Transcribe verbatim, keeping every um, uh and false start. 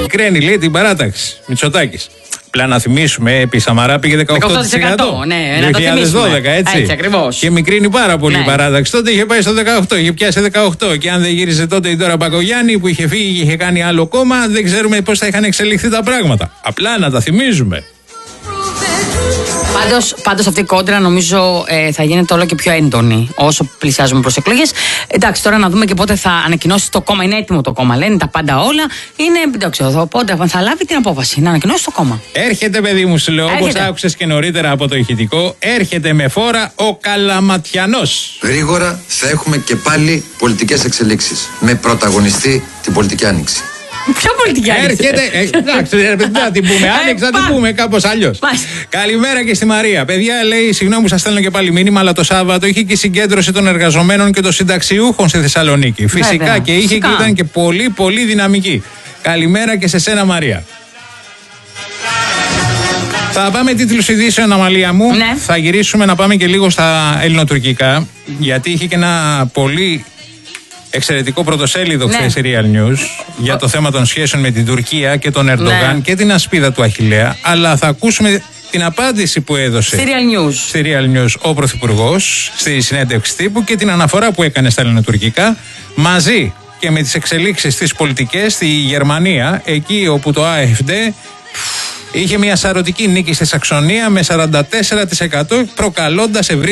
Μικραίνει, λέει, την παράταξη. Μητσοτάκης. Απλά να θυμίσουμε, επί Σαμαρά πήγε δεκαοκτώ τοις εκατό. Ναι, να το θυμίσουμε. έτσι. Έτσι ακριβώς. Και μικρύνει πάρα πολύ ναι. η παράταξη. Τότε είχε πάει στο δεκαοκτώ, είχε πιάσει δεκαοκτώ. Και αν δεν γύριζε τότε η Ντόρα Μπακογιάννη που είχε φύγει και είχε κάνει άλλο κόμμα, δεν ξέρουμε πώς θα είχαν εξελιχθεί τα πράγματα. Απλά να τα θυμίζουμε. Πάντως, πάντως αυτή η κόντρα νομίζω ε, θα γίνεται όλο και πιο έντονη όσο πλησιάζουμε προς εκλογές. Εντάξει, τώρα να δούμε και πότε θα ανακοινώσει το κόμμα. Είναι έτοιμο το κόμμα, λένε τα πάντα όλα. Είναι, δεν ξέρω, πότε θα λάβει την απόφαση να ανακοινώσει το κόμμα. Έρχεται, παιδί μου, σου λέω, όπως άκουσες και νωρίτερα από το ηχητικό, έρχεται με φόρα ο Καλαματιανός. Γρήγορα θα έχουμε και πάλι πολιτικές εξελίξεις. Με πρωταγωνιστή την πολιτική άνοιξη. Ποια πολιτική άνοιξη? Έρχεται. Εντάξει, να την πούμε. Άνοιξη, να την πούμε κάπως αλλιώς. Καλημέρα και στη Μαρία. Παιδιά, λέει, συγγνώμη που σας στέλνω και πάλι μήνυμα, αλλά το Σάββατο είχε και η συγκέντρωση των εργαζομένων και των συνταξιούχων στη Θεσσαλονίκη. Φυσικά Βέβαια. και είχε Φυσικά. και ήταν και πολύ, πολύ δυναμική. Καλημέρα και σε σένα, Μαρία. Θα πάμε τίτλους ειδήσεων, Αμαλία μου. Ναι. Θα γυρίσουμε να πάμε και λίγο στα ελληνοτουρκικά, γιατί είχε και ένα πολύ εξαιρετικό πρωτοσέλιδο χθες η Real News για το θέμα των σχέσεων με την Τουρκία και τον Ερντογάν ναι. και την ασπίδα του Αχιλλέα. Αλλά θα ακούσουμε την απάντηση που έδωσε στη Real News, στη Real News ο Πρωθυπουργός στη συνέντευξη τύπου και την αναφορά που έκανε στα ελληνοτουρκικά, μαζί και με τις εξελίξεις στις πολιτικές στη Γερμανία, εκεί όπου το AfD είχε μια σαρωτική νίκη στη Σαξονία με σαράντα τέσσερα τοις εκατό, προκαλώντας ευρύ